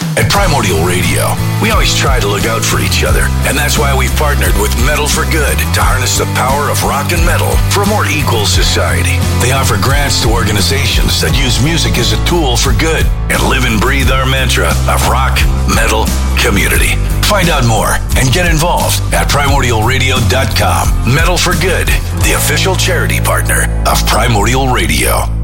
At Primordial Radio, we always try to look out for each other, and that's why we've partnered with Metal for Good to harness the power of rock and metal for a more equal society. They offer grants to organizations that use music as a tool for good and live and breathe our mantra of rock, metal, community. Find out more and get involved at primordialradio.com. Metal for Good, the official charity partner of Primordial Radio.